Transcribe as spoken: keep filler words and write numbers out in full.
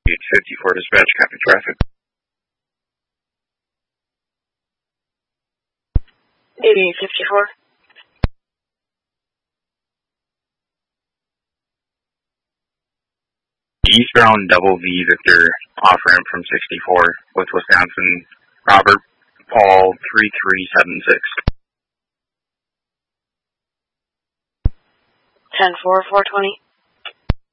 eight fifty-four dispatch, copy traffic. eighty-eight fifty-four. Eastbound double V Victor off ramp from sixty-four with Wisconsin, Robert Paul three three seven six. ten four, four twenty.